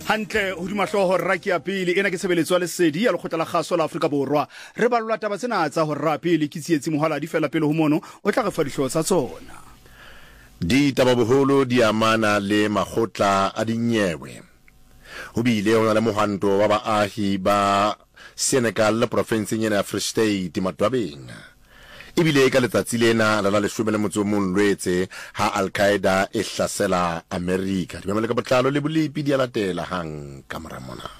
hantle hodima hloho raki ya pele ena ke tshebeletso ya lesedi ya lekgotla la kgaso la Afrika Borwa re balwa taba tsena tsa ho rapa le ke tsietsi mohala di fela pele ho mono o tla re fa dihloho tsa tsona. Ditababoholo di amana le makgotla a dinyewe. Ho bile ho na le mohanto wa baahi ba Senegal le provinseng ya Free State Matwabeng. Ebile ka letsatsi lena la 11 Lwetse ha Al-Qaeda e hlasela America. Di mamele ka botlalo le bolipi di a latela hang ka mora mona.